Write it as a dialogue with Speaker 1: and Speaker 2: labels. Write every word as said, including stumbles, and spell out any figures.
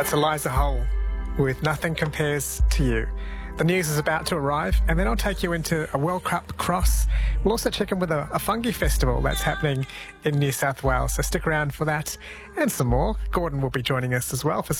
Speaker 1: That's Eliza Hole with Nothing Compares to You. The news is about to arrive, and then I'll take you into a World Cup cross. We'll also check in with a, a fungi festival that's happening in New South Wales, so stick around for that and some more. Gordon will be joining us as well for